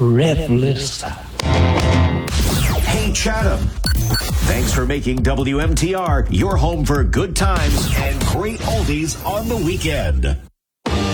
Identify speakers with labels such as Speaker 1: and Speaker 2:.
Speaker 1: breathless.
Speaker 2: Hey, Chatham. Thanks for making WMTR your home for good times and great oldies on the weekend.